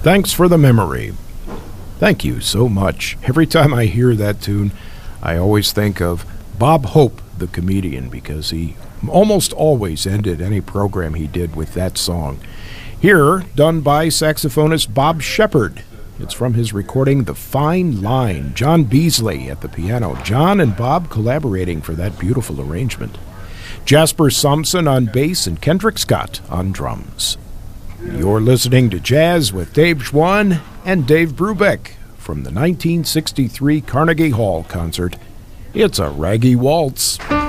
Thanks for the memory. Thank you so much. Every time I hear that tune, I always think of Bob Hope, the comedian, because he almost always ended any program he did with that song. Here, done by saxophonist Bob Shepard. It's from his recording The Fine Line. John Beasley at the piano. John and Bob collaborating for that beautiful arrangement. Jasper Sampson on bass and Kendrick Scott on drums. You're listening to Jazz with Dave Schwann and Dave Brubeck from the 1963 Carnegie Hall concert. It's a Raggy Waltz.